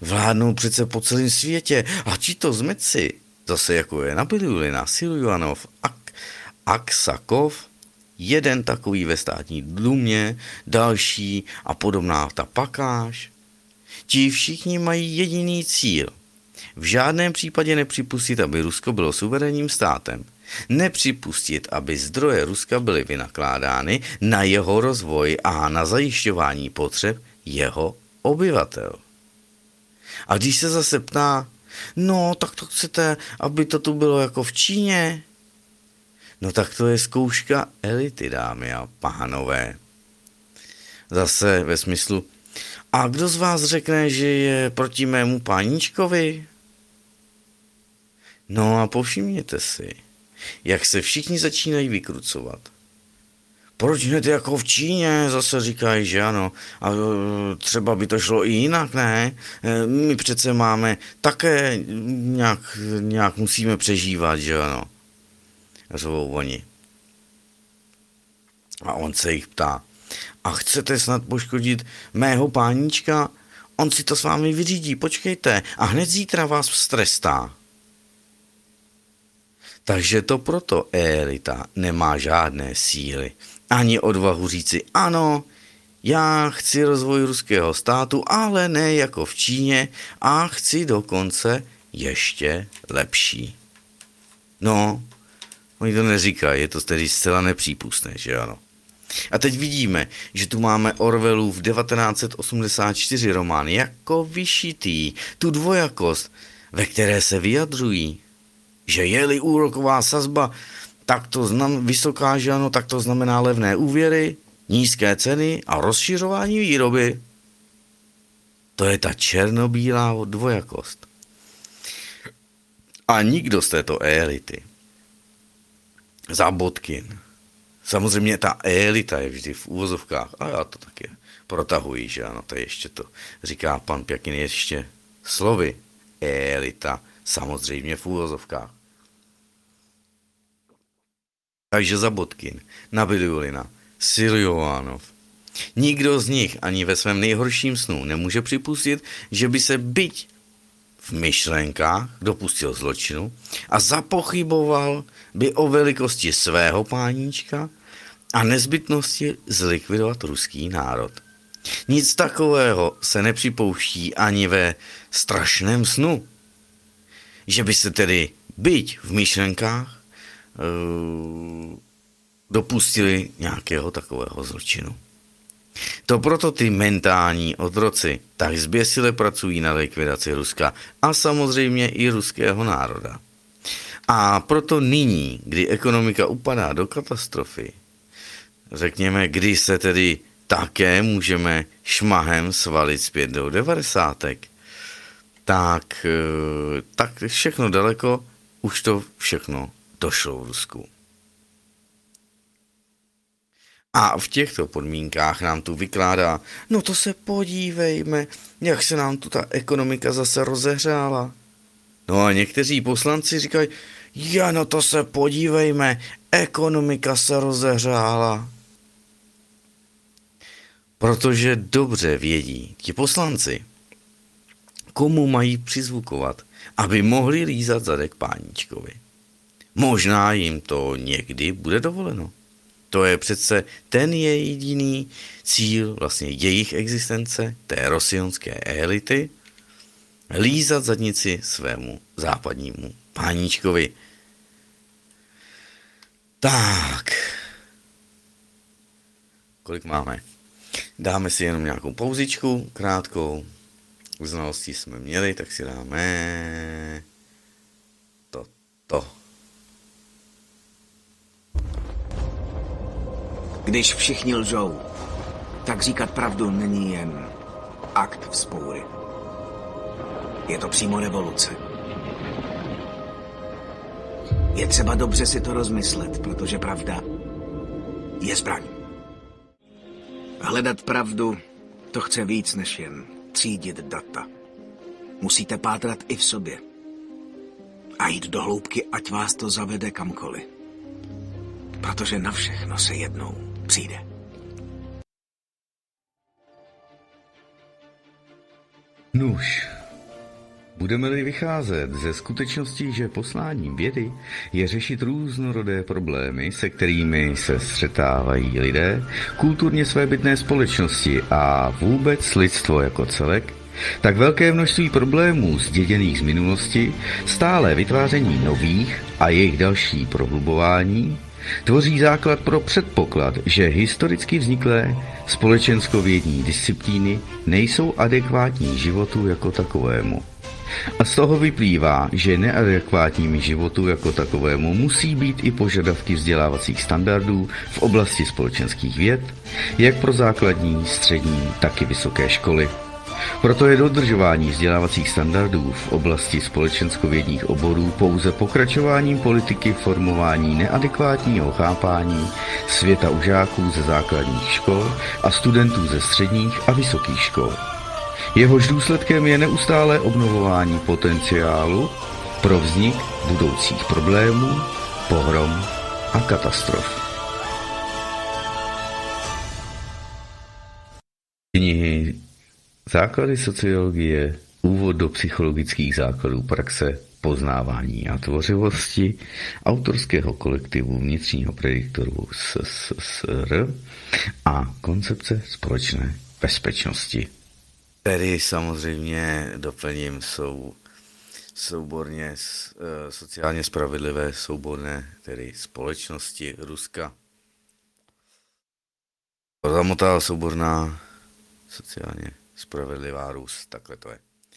Vládnou přece po celém světě a tito zmetci, zase jako je Nabiulina, Siljuanov, Aksakov, jeden takový ve státní dumě, další a podobná ta pakáž. Ti všichni mají jediný cíl. V žádném případě nepřipustit, aby Rusko bylo suverénním státem. Nepřipustit, aby zdroje Ruska byly vynakládány na jeho rozvoj a na zajišťování potřeb jeho obyvatel. A když se zase ptá, no tak to chcete, aby to tu bylo jako v Číně? No tak to je zkouška elity, dámy a pánové. Zase ve smyslu, a kdo z vás řekne, že je proti mému páníčkovi? No a povšimněte si, jak se všichni začínají vykrucovat. Proč hned jako v Číně, zase říkají, že ano, a třeba by to šlo i jinak, ne? My přece máme také nějak musíme přežívat, že ano. Řvou oni. A on se jich ptá, a chcete snad poškodit mého páníčka? On si to s vámi vyřídí, počkejte, a hned zítra vás strestá. Takže to proto elita nemá žádné síly, ani odvahu říci ano, já chci rozvoj ruského státu, ale ne jako v Číně a chci dokonce ještě lepší. No, oni to neříkají, je to tedy zcela nepřípustné, že ano. A teď vidíme, že tu máme Orwellův 1984 román jako vyšitý, tu dvojakost, ve které se vyjadřují, že je-li úroková sazba vysoká, že ano, tak to znamená levné úvěry, nízké ceny a rozšiřování výroby. To je ta černobílá dvojakost. A nikdo z této elity, Zabotkin, samozřejmě ta elita je vždy v úvozovkách, a já to taky protahuji, že ano, to ještě to říká pan Pjakin ještě slovy, elita, samozřejmě v úvozovkách. Takže Zabotkin, Nabiulina, Siljuanov. Nikdo z nich ani ve svém nejhorším snu nemůže připustit, že by se byť v myšlenkách dopustil zločinu a zapochyboval by o velikosti svého páníčka a nezbytnosti zlikvidovat ruský národ. Nic takového se nepřipouští ani ve strašném snu, že by se tedy byť v myšlenkách dopustili nějakého takového zločinu. To proto ty mentální otroci tak zběsile pracují na likvidaci Ruska a samozřejmě i ruského národa. A proto nyní, kdy ekonomika upadá do katastrofy, řekněme, kdy se tedy také můžeme šmahem svalit zpět do 90. Tak všechno daleko, už to všechno došlo v Rusku. A v těchto podmínkách nám tu vykládá, no to se podívejme, jak se nám tu ta ekonomika zase rozehřála. No a někteří poslanci říkají, no to se podívejme, ekonomika se rozehřála. Protože dobře vědí ti poslanci, komu mají přizvukovat, aby mohli lízat zadek páníčkovi. Možná jim to někdy bude dovoleno. To je přece ten jediný cíl vlastně jejich existence, té rosionské elity, lízat zadnici svému západnímu páníčkovi. Tak. Kolik máme? Dáme si jenom nějakou pauzičku, krátkou. Znalosti jsme měli, tak si dáme toto. Když všichni lžou, tak říkat pravdu není jen akt vzpoury. Je to přímo revoluce. Je třeba dobře si to rozmyslet, protože pravda je zbraň. Hledat pravdu, to chce víc než jen třídit data. Musíte pátrat i v sobě. A jít do hloubky, ať vás to zavede kamkoliv. Protože na všechno se jednou přijde. Nuž, Budeme-li vycházet ze skutečnosti, že posláním vědy je řešit různorodé problémy, se kterými se střetávají lidé, kulturně svébytné společnosti a vůbec lidstvo jako celek, tak velké množství problémů zděděných z minulosti, stále vytváření nových a jejich další prohlubování, tvoří základ pro předpoklad, že historicky vzniklé společenskovědní disciplíny nejsou adekvátní životu jako takovému. A z toho vyplývá, že neadekvátními životu jako takovému musí být i požadavky vzdělávacích standardů v oblasti společenských věd, jak pro základní, střední, tak i vysoké školy. Proto je dodržování vzdělávacích standardů v oblasti společenskovědních oborů pouze pokračováním politiky formování neadekvátního chápání světa u žáků ze základních škol a studentů ze středních a vysokých škol. Jehož důsledkem je neustálé obnovování potenciálu pro vznik budoucích problémů, pohrom a katastrof. Knihy Základy sociologie, úvod do psychologických základů praxe, poznávání a tvořivosti autorského kolektivu vnitřního prediktoru SSR a koncepce společné bezpečnosti. Tedy samozřejmě doplním souborně sociálně spravedlivé souborné, tedy společnosti Ruska. Zamotala souborná sociálně spravedlivá Rus, takhle to je.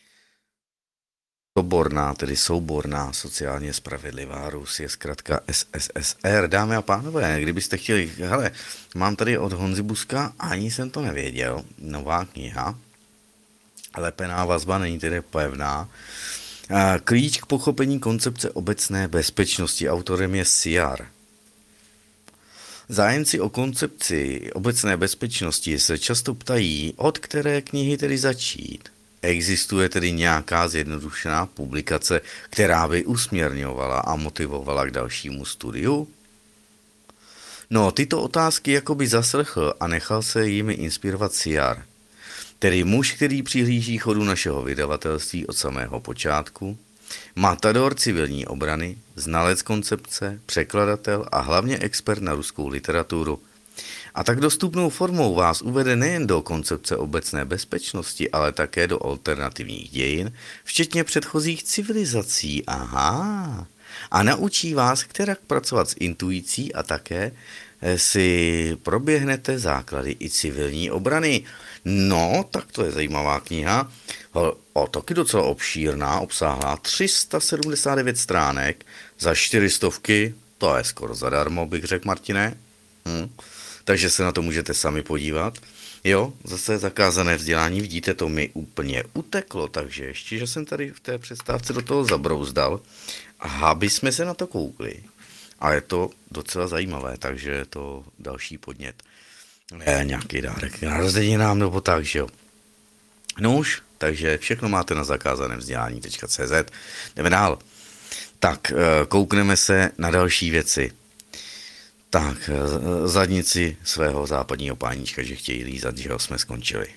Tedy souborná sociálně spravedlivá Rus je zkrátka SSSR. Dámy a pánové, kdybyste chtěli, hele, mám tady od Honzy Buska, ani jsem to nevěděl, nová kniha, lepená vazba není tedy pevná. Klíč k pochopení koncepce obecné bezpečnosti, autorem je Siar. Zájemci o koncepci obecné bezpečnosti se často ptají, od které knihy tedy začít. Existuje tedy nějaká zjednodušená publikace, která by usměrňovala a motivovala k dalšímu studiu? No, tyto otázky jakoby zaslechl a nechal se jimi inspirovat Siar, tedy muž, který přihlíží chodu našeho vydavatelství od samého počátku, matador civilní obrany, znalec koncepce, překladatel a hlavně expert na ruskou literaturu. A tak dostupnou formou vás uvede nejen do koncepce obecné bezpečnosti, ale také do alternativních dějin, včetně předchozích civilizací. Aha. A naučí vás, kterak pracovat s intuicí a také si proběhnete základy i civilní obrany. No, tak to je zajímavá kniha. O, taky docela obšírná, obsáhlá 379 stránek za 400, to je skoro zadarmo, bych řekl, Martine. Takže se na to můžete sami podívat. Jo, zase zakázané vzdělání, vidíte, to mi úplně uteklo, takže ještě, že jsem tady v té přestávce do toho zabrouzdal, aby jsme se na to koukli. A je to docela zajímavé, takže je to další podnět. Nějaký dárek k narozeninám nebo tak, že jo. No už, takže všechno máte na zakázaném vzdělání.cz. Jdeme dál. Tak, koukneme se na další věci. Tak, zadnici svého západního páníčka, že chtějí lízat, že ho jsme skončili.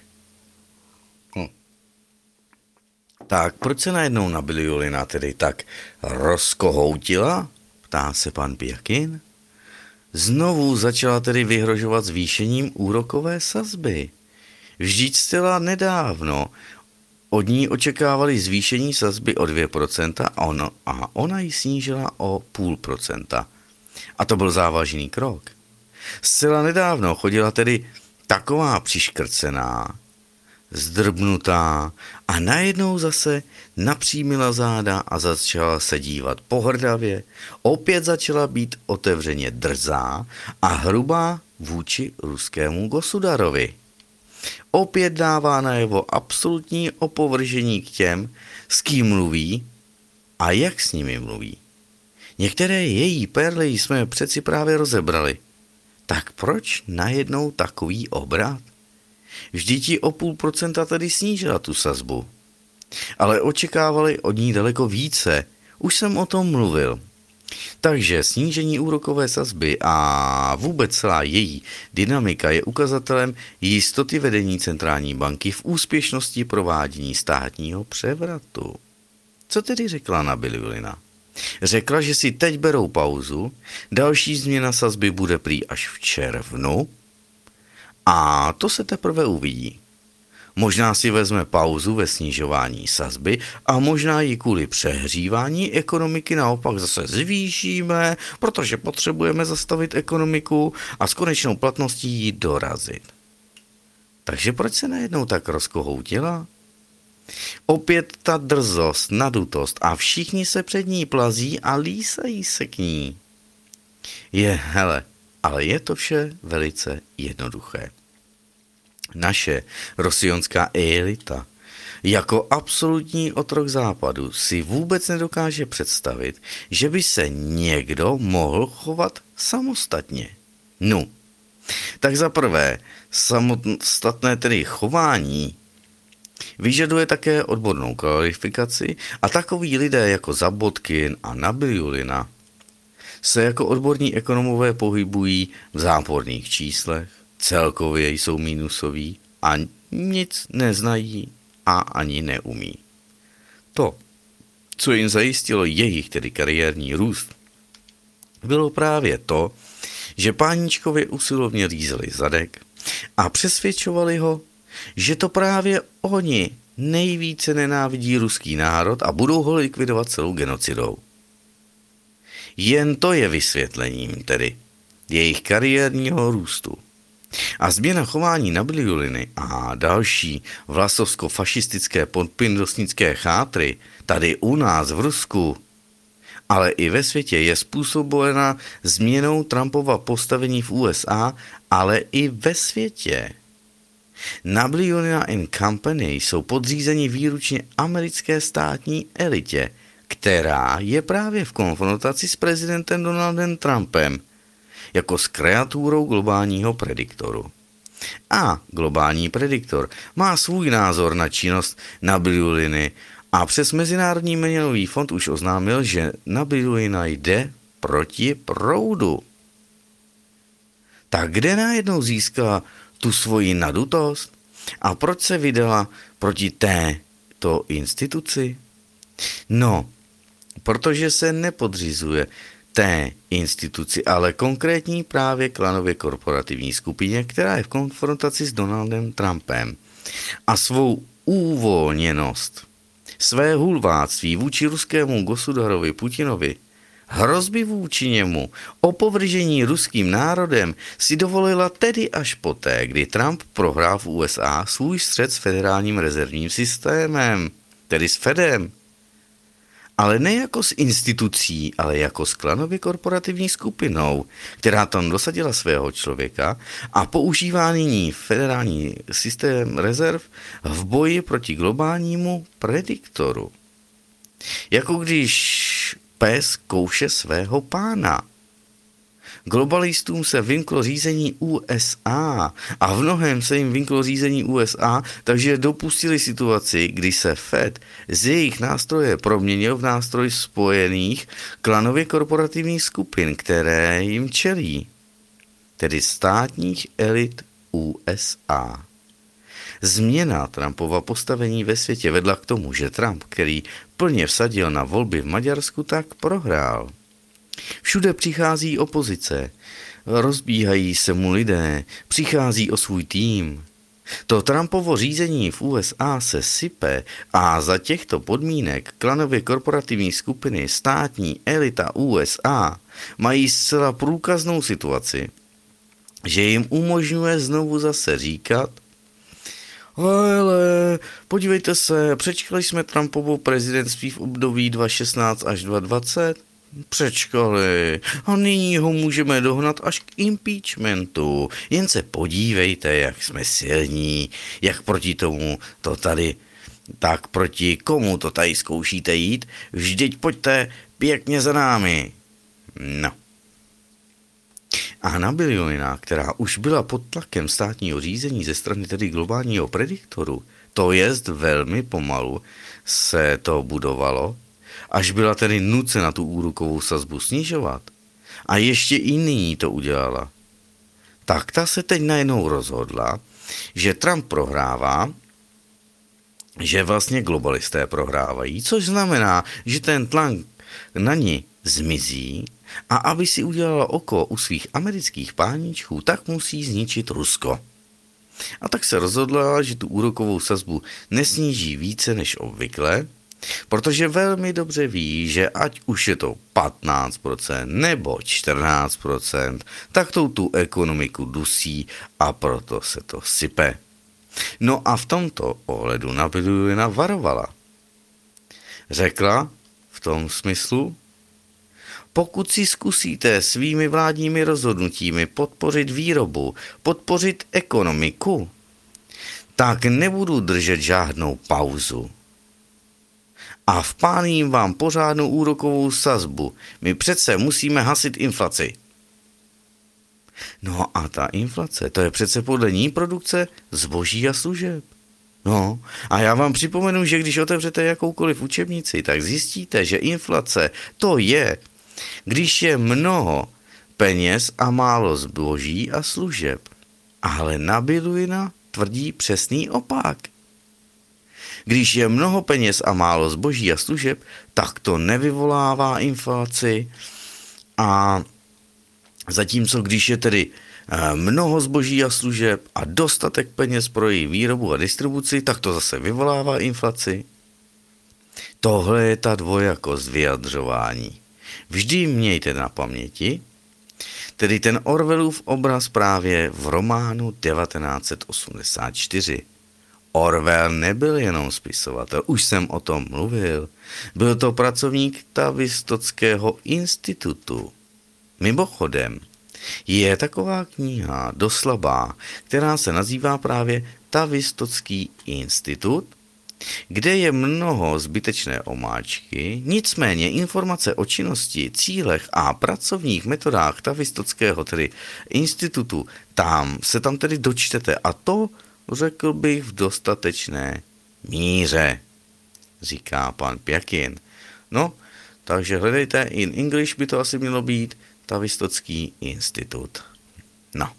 Tak, proč se najednou nabili Julina tedy tak rozkohoutila? Ptá se pan Pěkin. Znovu začala tedy vyhrožovat zvýšením úrokové sazby. Vždyť zcela nedávno od ní očekávali zvýšení sazby o 2% a ona ji snížila o 0,5%. A to byl závažný krok. Zcela nedávno chodila tedy taková přiškrcená, zdrbnutá a najednou zase napřímila záda a začala se dívat pohrdavě, opět začala být otevřeně drzá a hrubá vůči ruskému gosudarovi. Opět dává najevo absolutní opovržení k těm, s kým mluví a jak s nimi mluví. Některé její perly jsme přeci právě rozebrali. Tak proč najednou takový obrat? Vždyť ji o 0,5% tedy snížila tu sazbu. Ale očekávali od ní daleko více. Už jsem o tom mluvil. Takže snížení úrokové sazby a vůbec celá její dynamika je ukazatelem jistoty vedení centrální banky v úspěšnosti provádění státního převratu. Co tedy řekla Nabiliulina? Řekla, že si teď berou pauzu, další změna sazby bude prý až v červnu a to se teprve uvidí. Možná si vezme pauzu ve snižování sazby a možná ji kvůli přehřívání ekonomiky naopak zase zvýšíme, protože potřebujeme zastavit ekonomiku a s konečnou platností ji dorazit. Takže proč se najednou tak rozkohoutila? Opět ta drzost, nadutost a všichni se před ní plazí a lísají se k ní. Ale je to vše velice jednoduché. Naše rosionská elita jako absolutní otrok západu si vůbec nedokáže představit, že by se někdo mohl chovat samostatně. No, tak za prvé, samostatné tedy chování vyžaduje také odbornou kvalifikaci a takoví lidé jako Zabotkin a Nabiliulina se jako odborní ekonomové pohybují v záporných číslech, celkově jsou mínusoví a nic neznají a ani neumí. To, co jim zajistilo jejich, tedy kariérní růst, bylo právě to, že páničkově usilovně řízeli zadek a přesvědčovali ho, že to právě oni nejvíce nenávidí ruský národ a budou ho likvidovat celou genocidou. Jen to je vysvětlením tedy jejich kariérního růstu. A změna chování Nabiliuliny a další vlasovsko-fašistické podpindosnické chátry tady u nás v Rusku, ale i ve světě je způsobena změnou Trumpova postavení v USA, ale i ve světě. Nabiliulina & Company jsou podřízeni výlučně americké státní elitě, která je právě v konfrontaci s prezidentem Donaldem Trumpem, jako s kreaturou globálního prediktoru. A globální prediktor má svůj názor na činnost Nabiliuliny a přes Mezinárodní měnový fond už oznámil, že Nabiliulina jde proti proudu. Tak kde najednou získala tu svoji nadutost? A proč se vydala proti této instituci? No, protože se nepodřizuje té instituci, ale konkrétní právě klanově korporativní skupině, která je v konfrontaci s Donaldem Trumpem. A svou uvolněnost, své hulváctví vůči ruskému gosudarovi Putinovi, hrozby vůči němu, opovržení ruským národem si dovolila tedy až poté, kdy Trump prohrál v USA svůj střet s federálním rezervním systémem, tedy s Fedem. Ale ne jako s institucí, ale jako s klanově korporativní skupinou, která tam dosadila svého člověka a používá nyní federální systém rezerv v boji proti globálnímu prediktoru. Jako když pes kouše svého pána. Globalistům se vymklo řízení USA a v mnohém se jim vymklo řízení USA, takže dopustili situaci, kdy se Fed z jejich nástroje proměnil v nástroj spojených klanově korporativních skupin, které jim čelí, tedy státních elit USA. Změna Trumpova postavení ve světě vedla k tomu, že Trump, který plně vsadil na volby v Maďarsku, tak prohrál. Všude přichází opozice, rozbíhají se mu lidé, přichází o svůj tým. To Trumpovo řízení v USA se sype a za těchto podmínek klanově korporativní skupiny státní elita USA mají zcela průkaznou situaci, že jim umožňuje znovu zase říkat: ale podívejte se, přečkali jsme Trumpovo prezidentství v období 2016 až 2020, přečkali a nyní ho můžeme dohnat až k impeachmentu. Jen se podívejte, jak jsme silní, jak proti tomu to tady, tak proti komu to tady zkoušíte jít, vždyť pojďte pěkně za námi. No. A Nabiliulina, která už byla pod tlakem státního řízení ze strany tedy globálního prediktoru, to jest velmi pomalu se to budovalo, až byla tedy nucena tu úrokovou sazbu snižovat. A ještě i nyní to udělala. Tak ta se teď najednou rozhodla, že Trump prohrává, že vlastně globalisté prohrávají, což znamená, že ten tlak na ní zmizí a aby si udělala oko u svých amerických páničků, tak musí zničit Rusko. A tak se rozhodla, že tu úrokovou sazbu nesníží více než obvykle, protože velmi dobře ví, že ať už je to 15% nebo 14%, tak to tu ekonomiku dusí a proto se to sype. No a v tomto ohledu Nabídulina varovala. Řekla v tom smyslu, pokud si zkusíte svými vládními rozhodnutími podpořit výrobu, podpořit ekonomiku, tak nebudu držet žádnou pauzu. A vpálím vám pořádnou úrokovou sazbu. My přece musíme hasit inflaci. No a ta inflace, to je přece podle ní produkce zboží a služeb. No a já vám připomenu, že když otevřete jakoukoliv učebnici, tak zjistíte, že inflace to je, když je mnoho peněz a málo zboží a služeb. Ale Nabídulina tvrdí přesný opak. Když je mnoho peněz a málo zboží a služeb, tak to nevyvolává inflaci. A zatímco když je tedy mnoho zboží a služeb a dostatek peněz pro její výrobu a distribuci, tak to zase vyvolává inflaci. Tohle je ta dvojakost vyjadřování. Vždy mějte na paměti, tedy ten Orwellův obraz právě v románu 1984. Orwell nebyl jenom spisovatel, už jsem o tom mluvil. Byl to pracovník Tavistockého institutu. Mimochodem, je taková kniha doslabá, která se nazývá právě Tavistocký institut, kde je mnoho zbytečné omáčky, nicméně informace o činnosti, cílech a pracovních metodách Tavistockého tedy institutu, se tam tedy dočtete a to řekl bych v dostatečné míře, říká pan Pjakin. No, takže hledejte, in English by to asi mělo být Tavistocký institut. No.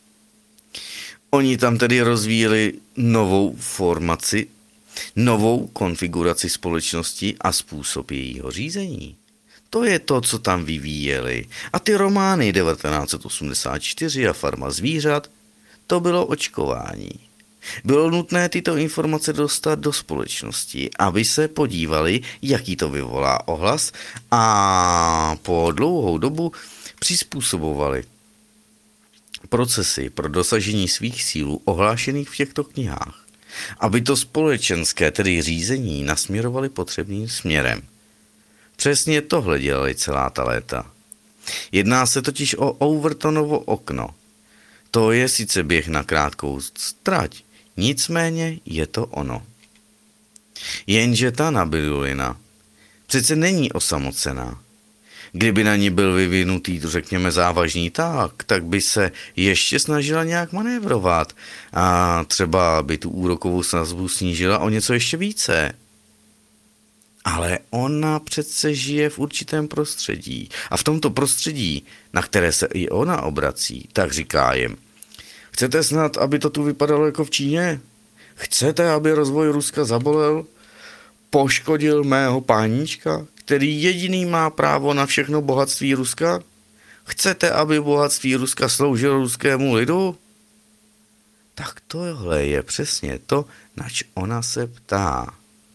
Oni tam tedy rozvíjeli novou formaci, novou konfiguraci společnosti a způsob jejího řízení. To je to, co tam vyvíjeli. A ty romány 1984 a Farma zvířat, to bylo očkování. Bylo nutné tyto informace dostat do společnosti, aby se podívali, jaký to vyvolá ohlas a po dlouhou dobu přizpůsobovali procesy pro dosažení svých cílů ohlášených v těchto knihách, aby to společenské, tedy řízení, nasměrovali potřebným směrem. Přesně tohle dělali celá ta léta. Jedná se totiž o Overtonovo okno. To je sice běh na krátkou trať, nicméně je to ono. Jenže ta Nabídulina přece není osamocená. Kdyby na ní byl vyvinutý, řekněme, závažný tak by se ještě snažila nějak manévrovat a třeba by tu úrokovou sazbu snížila o něco ještě více. Ale ona přece žije v určitém prostředí a v tomto prostředí, na které se i ona obrací, tak říká jim: chcete snad, aby to tu vypadalo jako v Číně? Chcete, aby rozvoj Ruska zabolel? Poškodil mého páníčka, který jediný má právo na všechno bohatství Ruska? Chcete, aby bohatství Ruska sloužilo ruskému lidu? Tak tohle je přesně to, nač ona se ptá.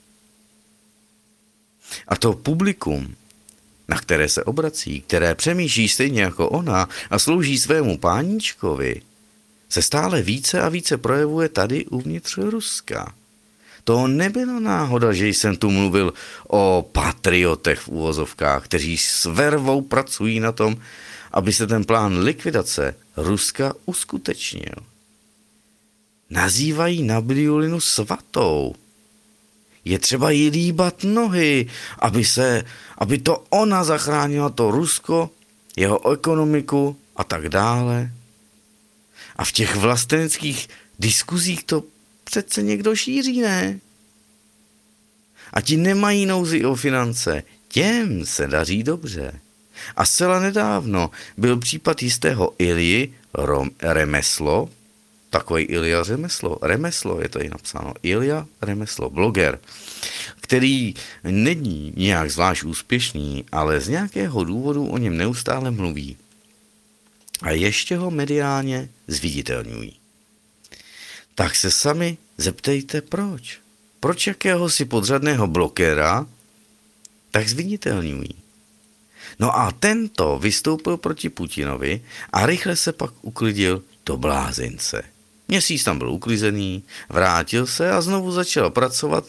A to publikum, na které se obrací, které přemýšlí stejně jako ona a slouží svému páníčkovi, se stále více a více projevuje tady uvnitř Ruska. To nebyla náhoda, že jsem tu mluvil o patriotech v uvozovkách, kteří s vervou pracují na tom, aby se ten plán likvidace Ruska uskutečnil. Nazývají Nabídulinu svatou. Je třeba jí líbat nohy, aby to ona zachránila to Rusko, jeho ekonomiku a tak dále. A v těch vlasteneckých diskuzích to přece někdo šíří, ne? A ti nemají nouzi o finance, těm se daří dobře. A zcela nedávno byl případ jistého Ilji Remeslo, takový Ilja Remeslo je tady napsáno, Ilja Remeslo, bloger, který není nějak zvlášť úspěšný, ale z nějakého důvodu o něm neustále mluví. A ještě ho mediálně zviditelňují. Tak se sami zeptejte proč. Proč jakéhosi podřadného blogera tak zviditelňují. No a tento vystoupil proti Putinovi a rychle se pak uklidil do blázince. Měsíc tam byl uklizený, vrátil se a znovu začal pracovat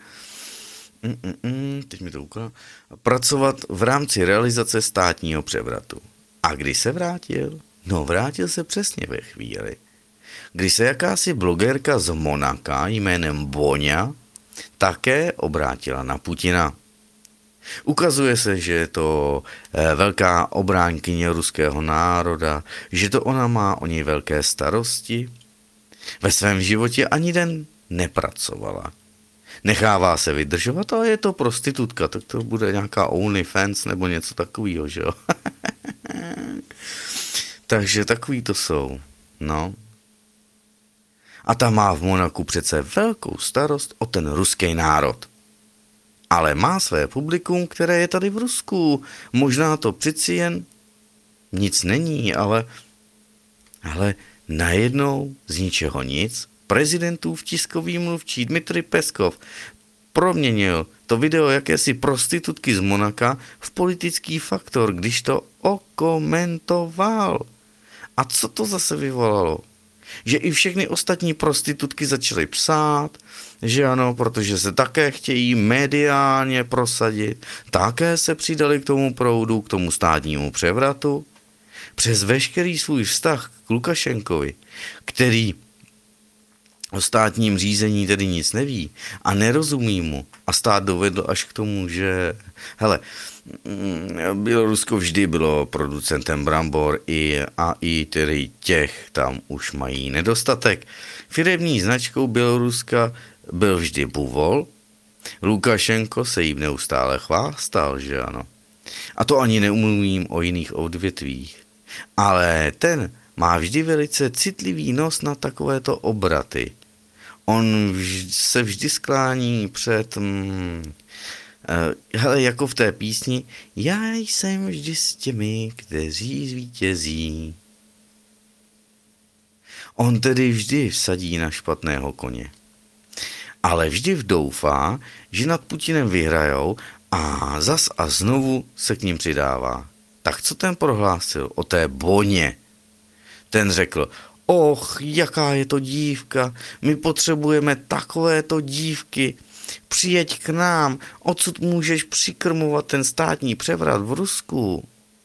teď mi to ukázal, pracovat v rámci realizace státního převratu. A kdy se vrátil? No vrátil se přesně ve chvíli, kdy se jakási blogerka z Monaka jménem Boňa také obrátila na Putina. Ukazuje se, že je to velká obránkyně ruského národa, že to ona má o něj velké starosti. Ve svém životě ani den nepracovala. Nechává se vydržovat, ale je to prostitutka, tak to bude nějaká OnlyFans nebo něco takového, že jo? Takže takový to jsou, no. A ta má v Monaku přece velkou starost o ten ruský národ. Ale má své publikum, které je tady v Rusku. Možná to přeci jen nic není, ale najednou z ničeho nic prezidentův tiskový mluvčí Dmitrij Peskov proměnil to video jakési prostitutky z Monaka v politický faktor, když to okomentoval. A co to zase vyvolalo? Že i všechny ostatní prostitutky začaly psát, že ano, protože se také chtějí mediálně prosadit, také se přidali k tomu proudu, k tomu státnímu převratu, přes veškerý svůj vztah k Lukašenkovi, který o státním řízení tedy nic neví a nerozumí mu a stát dovedl až k tomu, že Bělorusko vždy bylo producentem brambor i tedy těch tam už mají nedostatek. Firemní značkou Běloruska byl vždy Buvol. Lukašenko se jim neustále chvástal, že ano. A to ani neumluvím o jiných odvětvích. Ale ten má vždy velice citlivý nos na takovéto obraty. On se vždy sklání před... jako v té písni Já jsem vždy s těmi, kteří zvítězí. On tedy vždy vsadí na špatného koně. Ale vždy doufá, že nad Putinem vyhrajou a zas a znovu se k ním přidává. Tak co ten prohlásil o té Boně? Ten řekl, jaká je to dívka, my potřebujeme takovéto dívky, přijeď k nám, odsud můžeš přikrmovat ten státní převrat v Rusku.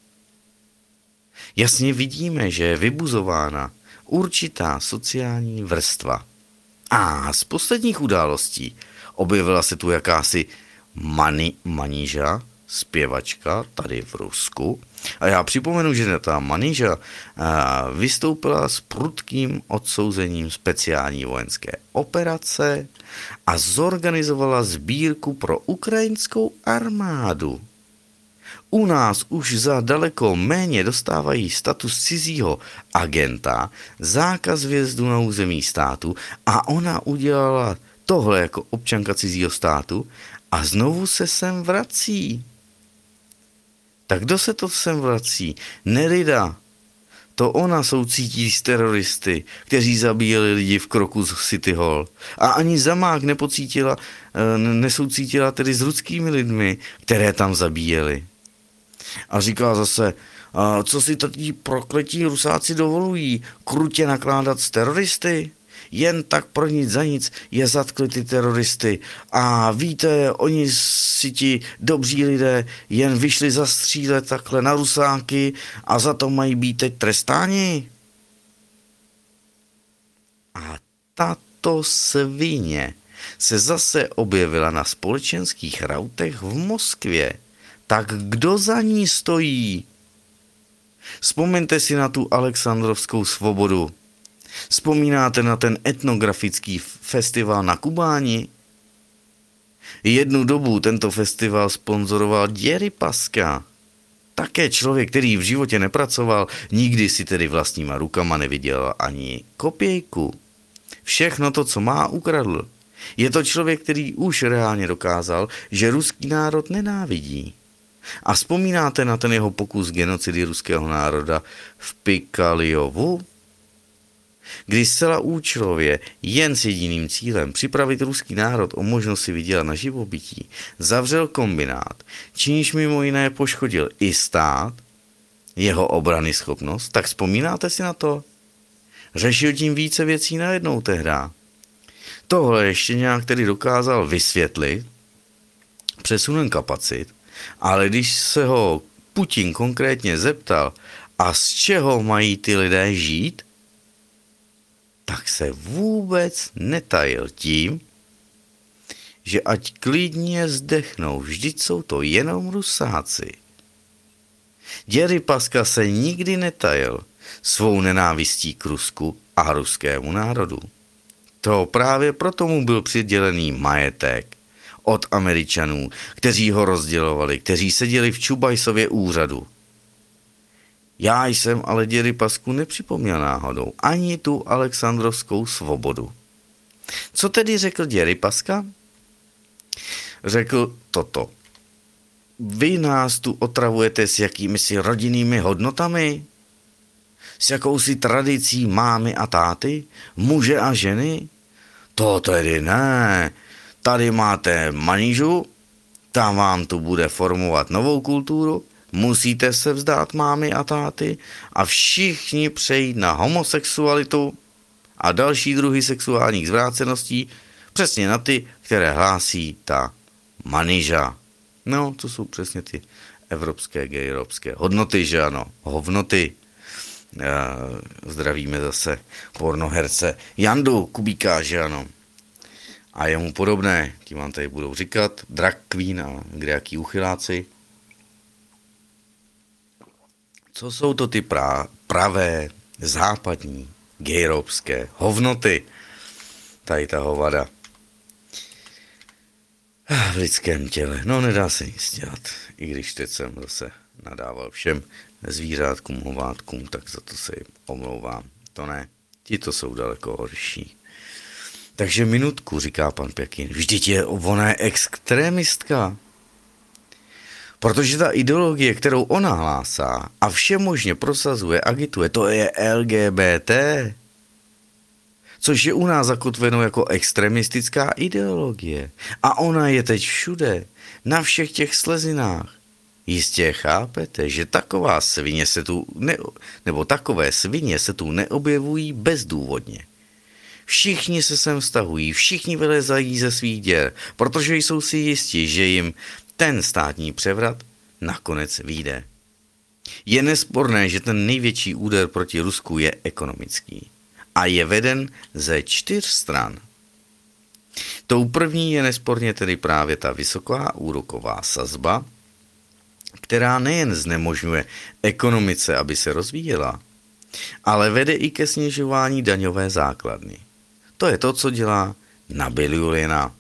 Jasně vidíme, že je vybuzována určitá sociální vrstva. A z posledních událostí objevila se tu jakási Maniža, zpěvačka tady v Rusku. A já připomenu, že ta Maniža vystoupila s prudkým odsouzením speciální vojenské operace a zorganizovala sbírku pro ukrajinskou armádu. U nás už za daleko méně dostávají status cizího agenta, zákaz vjezdu na území státu a ona udělala tohle jako občanka cizího státu a znovu se sem vrací. Tak kdo se to sem vrací? Nerida. To ona soucítí s teroristy, kteří zabíjeli lidi v kroku z City Hall. A ani zamák nesoucítila tedy s ruskými lidmi, které tam zabíjeli. A říká zase, co si tady prokletí Rusáci dovolují, krutě nakládat s teroristy? Jen tak pro nic za nic je zatkli ty teroristy. A víte, oni si ti dobří lidé jen vyšli zastřílet takhle na Rusáky a za to mají být teď trestáni. A tato svině se zase objevila na společenských rautech v Moskvě. Tak kdo za ní stojí? Vzpomeňte si na tu Alexandrovskou svobodu. Vzpomínáte na ten etnografický festival na Kubáni? Jednu dobu tento festival sponzoroval Děry Paska. Také člověk, který v životě nepracoval, nikdy si tedy vlastníma rukama nevydělal ani kopějku. Všechno to, co má, ukradl. Je to člověk, který už reálně dokázal, že ruský národ nenávidí. A vzpomínáte na ten jeho pokus genocidy ruského národa v Pikaliovu? Kdy zcela účelově, jen s jediným cílem připravit ruský národ o možnost si vydělat na živobytí, zavřel kombinát, čímž mimo jiné poškodil i stát, jeho obrany schopnost, tak vzpomínáte si na to? Řešil tím více věcí najednou tehda. Tohle ještě nějak tedy dokázal vysvětlit přesunem kapacit, ale když se ho Putin konkrétně zeptal, a z čeho mají ty lidé žít, tak se vůbec netajil tím, že ať klidně zdechnou, vždyť jsou to jenom Rusáci. Děripaska se nikdy netajil svou nenávistí k Rusku a ruskému národu. To právě proto mu byl přidělený majetek od Američanů, kteří ho rozdělovali, kteří seděli v Čubajsově úřadu. Já jsem ale Děripasku nepřipomněl náhodou, ani tu Alexandrovskou svobodu. Co tedy řekl Děripaska? Řekl toto. Vy nás tu otravujete s jakýmisi rodinnými hodnotami? S jakousi tradicí mámy a táty? Muže a ženy? To tedy ne. Tady máte manižu, ta vám tu bude formovat novou kulturu, musíte se vzdát mámy a táty a všichni přejít na homosexualitu a další druhy sexuálních zvráceností, přesně na ty, které hlásí ta maniža. No, to jsou přesně ty evropské, gejrovské hodnoty, že ano, hovnoty. Zdravíme zase pornoherce Jandu Kubíka, že ano. A jemu podobné, ti vám tady budou říkat, drag queen a kdejaký uchyláci. Co jsou to ty pravé, západní, gejrovské hovnoty? Tady ta hovada v lidském těle. No, nedá se nic dělat. I když teď jsem zase nadával všem zvířátkům, hovátkům, tak za to se jim omlouvám. To ne, ti to jsou daleko horší. Takže minutku, říká pan Pěkin. Vždyť ona je extrémistka. Protože ta ideologie, kterou ona hlásá a všemožně prosazuje, agituje, to je LGBT. Což je u nás zakotveno jako extremistická ideologie. A ona je teď všude, na všech těch slezinách. Jistě chápete, že taková svině se tu takové svině se tu neobjevují bezdůvodně. Všichni se sem vztahují, všichni vylezají ze svých děr, protože jsou si jistí, že jim ten státní převrat nakonec vyjde. Je nesporné, že ten největší úder proti Rusku je ekonomický a je veden ze 4 stran. Tou první je nesporně tedy právě ta vysoká úroková sazba, která nejen znemožňuje ekonomice, aby se rozvíjela, ale vede i ke snižování daňové základny. To je to, co dělá Nabiliulina.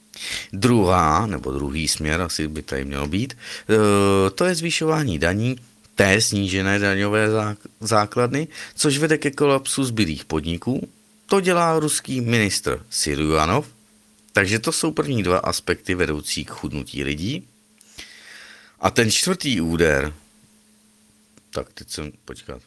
Druhý směr, asi by tady mělo být, to je zvýšování daní té snížené daňové základny, což vede ke kolapsu zbylých podniků. To dělá ruský ministr Siljuanov, takže to jsou první 2 aspekty vedoucí k chudnutí lidí. A ten 4. úder, tak teď jsem, počkat.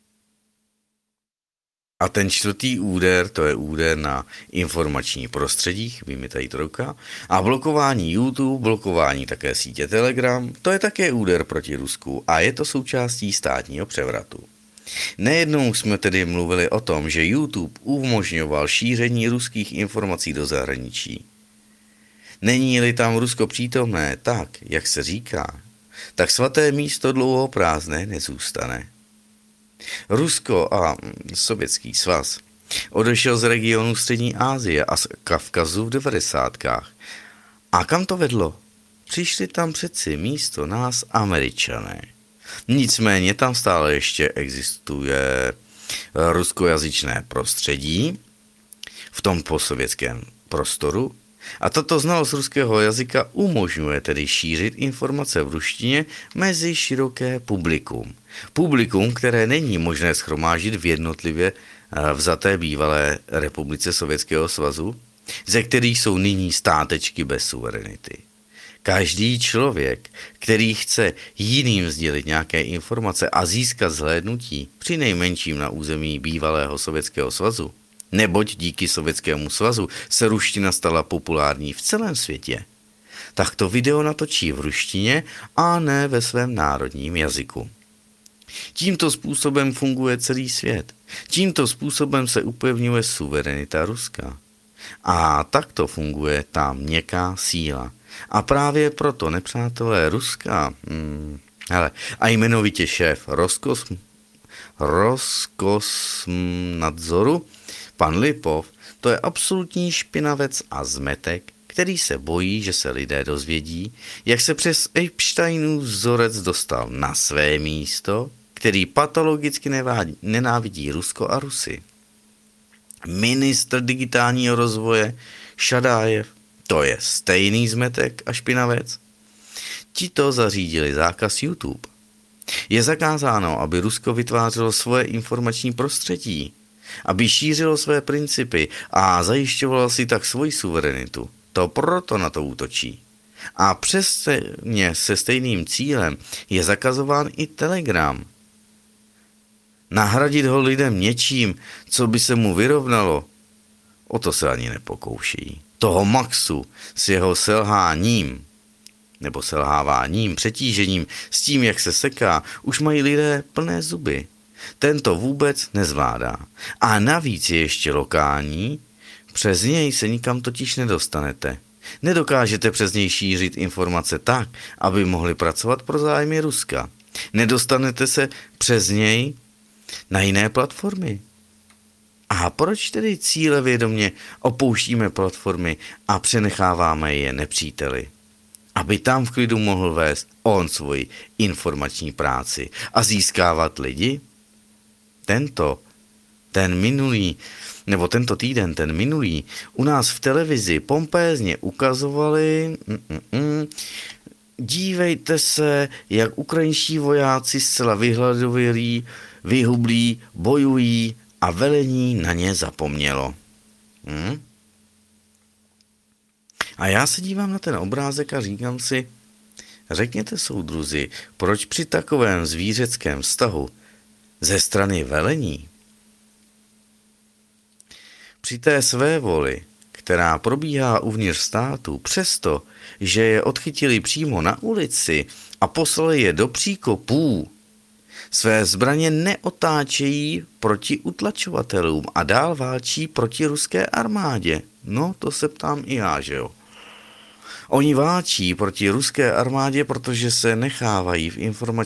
A ten 4. úder, to je úder na informační prostředí, vymytají to ruka, a blokování YouTube, blokování také sítě Telegram, to je také úder proti Rusku a je to součástí státního převratu. Nejednou jsme tedy mluvili o tom, že YouTube umožňoval šíření ruských informací do zahraničí. Není-li tam Rusko přítomné tak, jak se říká, tak svaté místo dlouho prázdné nezůstane. Rusko a Sovětský svaz odešel z regionu Střední Asie a z Kavkazu v 90. A kam to vedlo? Přišli tam přeci místo nás Američané. Nicméně tam stále ještě existuje ruskojazyčné prostředí v tom postsovětském prostoru A tato znalost ruského jazyka umožňuje tedy šířit informace v ruštině mezi široké publikum. Publikum, které není možné shromáždit v jednotlivě vzaté bývalé republice Sovětského svazu, ze kterých jsou nyní státečky bez suverenity. Každý člověk, který chce jiným sdělit nějaké informace a získat zhlédnutí, při nejmenším na území bývalého Sovětského svazu, neboť díky Sovětskému svazu se ruština stala populární v celém světě, tak to video natočí v ruštině a ne ve svém národním jazyku. Tímto způsobem funguje celý svět. Tímto způsobem se upevňuje suverenita Ruska. A takto funguje ta měkká síla. A právě proto nepřátelé Ruska, a jmenovitě šéf Roskosnadzoru, pan Lipov, to je absolutní špinavec a zmetek, který se bojí, že se lidé dozvědí, jak se přes Epsteinův vzorec dostal na své místo, který patologicky nenávidí Rusko a Rusy. Ministr digitálního rozvoje Šadájev, to je stejný zmetek a špinavec. Tito zařídili zákaz YouTube. Je zakázáno, aby Rusko vytvářelo svoje informační prostředí, aby šířilo své principy a zajišťovalo si tak svoji suverenitu. To proto na to útočí. A přesně se stejným cílem je zakazován i Telegram. Nahradit ho lidem něčím, co by se mu vyrovnalo, o to se ani nepokouší. Toho Maxu s jeho selháním, nebo selháváním, přetížením, s tím, jak se seká, už mají lidé plné zuby. Tento vůbec nezvládá. A navíc je ještě lokální, přes něj se nikam totiž nedostanete. Nedokážete přes něj šířit informace tak, aby mohli pracovat pro zájmy Ruska. Nedostanete se přes něj na jiné platformy. A proč tedy cílevědomě opouštíme platformy a přenecháváme je nepříteli? Aby tam v klidu mohl vést on svoji informační práci a získávat lidi? Tento týden, ten minulý, u nás v televizi pompézně ukazovali, dívejte se, jak ukrajinští vojáci zcela vyhladovělí, vyhublí, bojují a velení na ně zapomnělo. A já se dívám na ten obrázek a říkám si, řekněte soudruzi, proč při takovém zvířeckém vztahu ze strany velení, při té své voli, která probíhá uvnitř státu, přesto, že je odchytili přímo na ulici a poslali je do příkopů, své zbraně neotáčejí proti utlačovatelům a dál válčí proti ruské armádě. No, to se ptám i já, že jo. Oni válčí proti ruské armádě, protože se nechávají v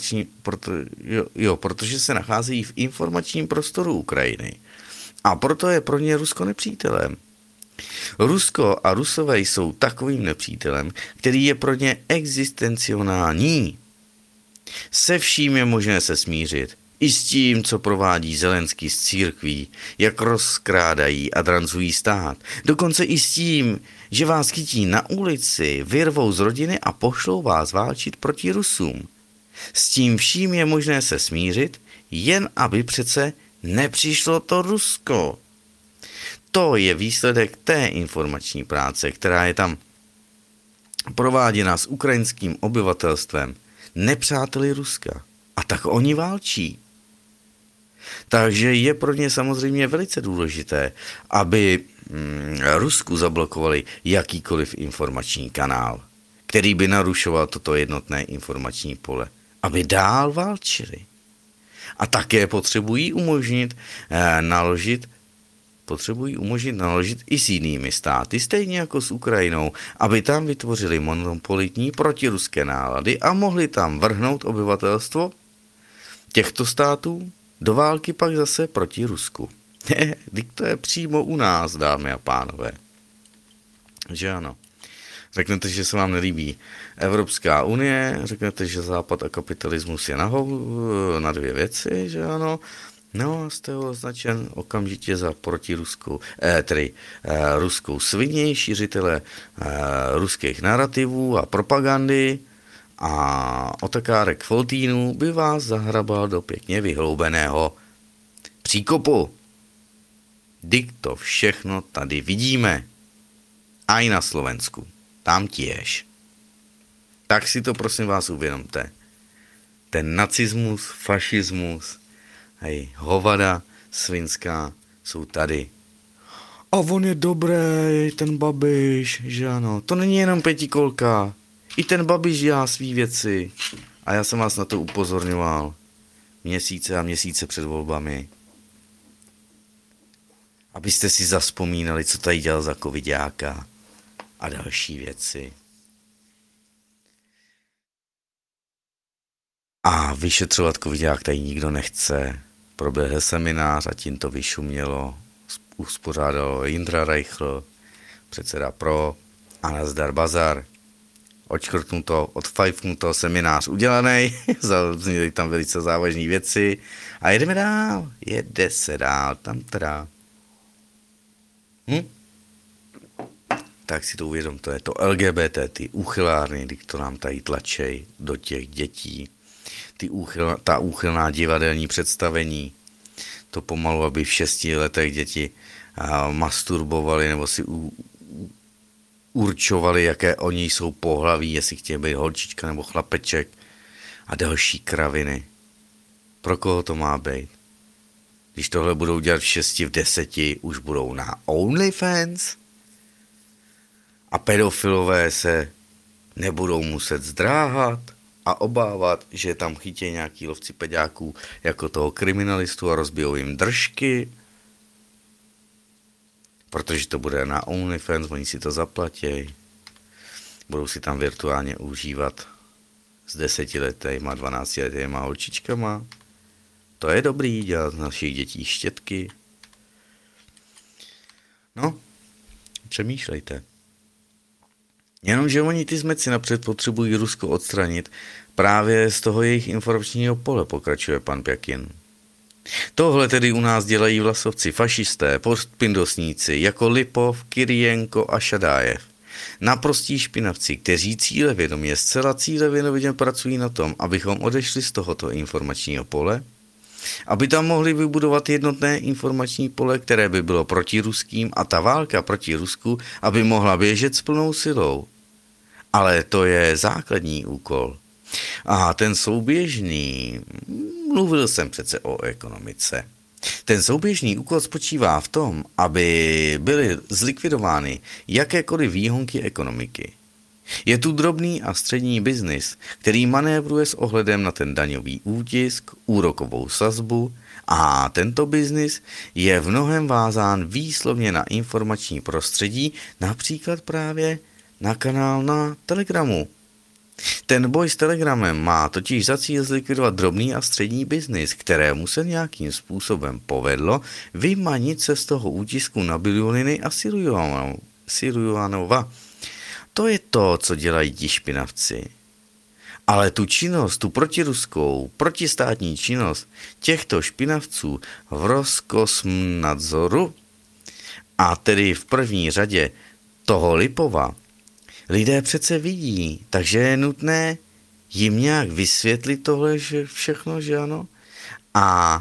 protože se nacházejí v informačním prostoru Ukrajiny. A proto je pro ně Rusko nepřítelem. Rusko a Rusové jsou takovým nepřítelem, který je pro ně existencionální. Se vším je možné se smířit. I s tím, co provádí Zelenský z církví, jak rozkrádají a drancují stát. Dokonce i s tím, že vás chytí na ulici, vyrvou z rodiny a pošlou vás válčit proti Rusům. S tím vším je možné se smířit, jen aby přece nepřišlo to Rusko. To je výsledek té informační práce, která je tam prováděna s ukrajinským obyvatelstvem, nepřáteli Ruska. A tak oni válčí. Takže je pro ně samozřejmě velice důležité, aby Rusku zablokovali jakýkoliv informační kanál, který by narušoval toto jednotné informační pole, aby dál válčili. A také potřebují umožnit naložit i s jinými státy, stejně jako s Ukrajinou, aby tam vytvořili monopolitní protiruské nálady a mohli tam vrhnout obyvatelstvo těchto států do války pak zase proti Rusku. Teď to je přímo u nás, dámy a pánové. Že ano. Řeknete, že se vám nelíbí Evropská unie, řeknete, že Západ a kapitalismus je na dvě věci, že ano. No, jste označen okamžitě za protiruskou, ruskou svině, šířitele ruských narrativů a propagandy a otakárek Foltínů by vás zahrabal do pěkně vyhloubeného příkopu. Dyk to všechno tady vidíme. A i na Slovensku. Tam těž. Tak si to prosím vás uvědomte. Ten nacismus, fašismus, hej, hovada svinská jsou tady. A on je dobrý, ten Babiš, že ano. To není jenom pětikolka. I ten Babiš dělá svý věci. A já jsem vás na to upozorňoval. Měsíce a měsíce před volbami. Abyste si zazpomínali, co tady dělal za covidáka a další věci. A vyšetřovat covidák tady nikdo nechce. Proběhl seminář a tím to vyšumělo. Uspořádalo Jindra Reichl, předseda PRO a nazdar bazar. Odškrtnuto, odfajfnuto, seminář udělaný, zazněly tam velice závažné věci a jedeme dál, jede se dál, tam teda. Tak si to uvědomte, je to LGBT, ty úchylárny, to nám tady tlačej do těch dětí, ta úchylná divadelní představení, to pomalu, aby v 6 letech děti masturbovali nebo si určovali, jaké oni jsou pohlaví, jestli chtějí být holčička nebo chlapeček a další kraviny. Pro koho to má být? Když tohle budou dělat v 6, v 10, už budou na OnlyFans a pedofilové se nebudou muset zdráhat a obávat, že tam chytí nějaký lovci peďáků jako toho kriminalistu a rozbijou jim držky, protože to bude na OnlyFans, oni si to zaplatí. Budou si tam virtuálně užívat s 10letýma, 12letýma holčičkama. To je dobrý, dělat z našich dětí štětky. No, přemýšlejte. Jenomže oni ty zmeci napřed potřebují Rusko odstranit právě z toho jejich informačního pole, pokračuje pan Pjakin. Tohle tedy u nás dělají vlasovci fašisté, postpindosníci jako Lipov, Kyrienko a Šadájev. Naprostí špinavci, kteří zcela cílevědomě pracují na tom, abychom odešli z tohoto informačního pole, aby tam mohli vybudovat jednotné informační pole, které by bylo protiruským a ta válka proti Rusku, aby mohla běžet s plnou silou. Ale to je základní úkol. A ten souběžný, mluvil jsem přece o ekonomice, ten souběžný úkol spočívá v tom, aby byly zlikvidovány jakékoliv výhonky ekonomiky. Je tu drobný a střední biznis, který manévruje s ohledem na ten daňový útisk, úrokovou sazbu a tento biznis je v mnohem vázán výslovně na informační prostředí, například právě na kanál na Telegramu. Ten boj s Telegramem má totiž za cíl zlikvidovat drobný a střední biznis, kterému se nějakým způsobem povedlo vymanit se z toho útisku na bilioniny a Siluanova. To je to, co dělají ti špinavci. Ale tu činnost, tu protiruskou, protistátní činnost těchto špinavců v Roskosmnadzoru a tedy v první řadě toho Lipova, lidé přece vidí, takže je nutné jim nějak vysvětlit tohle že všechno, že ano? A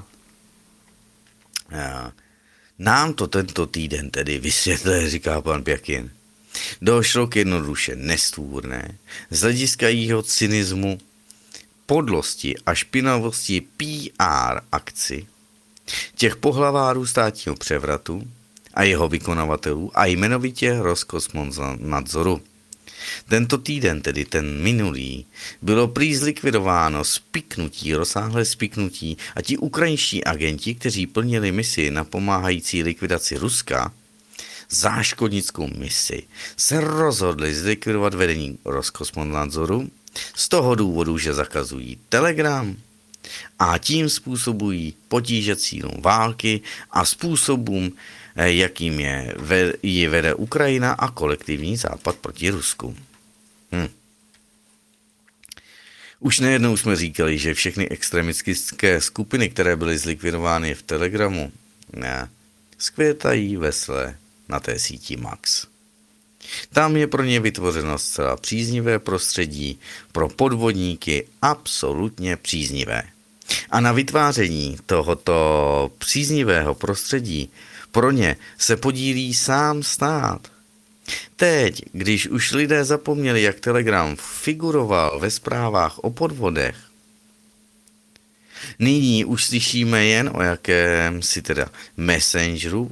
nám to tento týden tedy vysvětlil, říká pan Pjakin. Došlo k jednoduše nestvůrné, z hlediska jeho cynismu, podlosti a špinavosti PR akci těch pohlavárů státního převratu a jeho vykonavatelů a jmenovitě Roskosmnadzoru. Tento týden, tedy ten minulý, bylo prý zlikvidováno rozsáhlé spiknutí a ti ukrajinští agenti, kteří plnili misi napomáhající likvidaci Ruska, záškodnickou misi, se rozhodli zlikvidovat vedení Roskosmnadzoru z toho důvodu, že zakazují Telegram a tím způsobují potíže cílům války a způsobům, jakým ji vede Ukrajina a kolektivní západ proti Rusku. Už nejednou jsme říkali, že všechny extremistické skupiny, které byly zlikvidovány v Telegramu, skvětají vesele na té síti Max. Tam je pro ně vytvořeno zcela příznivé prostředí, pro podvodníky absolutně příznivé. A na vytváření tohoto příznivého prostředí pro ně se podílí sám stát. Teď, když už lidé zapomněli, jak Telegram figuroval ve zprávách o podvodech, nyní už slyšíme jen o jakémsi teda messengeru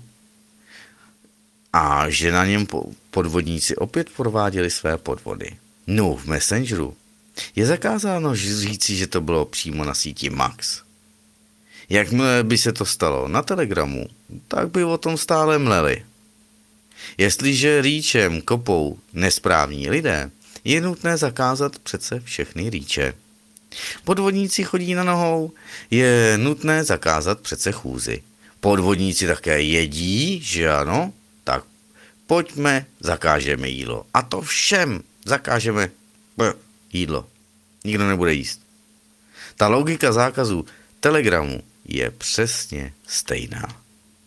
a že na něm podvodníci opět prováděli své podvody. No, v messengeru je zakázáno říci, že to bylo přímo na síti Max. Jakmile by se to stalo na Telegramu, tak by o tom stále mleli. Jestliže rýčem kopou nesprávní lidé, je nutné zakázat přece všechny rýče. Podvodníci chodí na nohou, je nutné zakázat přece chůzi. Podvodníci také jedí, že ano? Tak pojďme, zakážeme jídlo. A to všem zakážeme jídlo. Nikdo nebude jíst. Ta logika zákazu Telegramu je přesně stejná.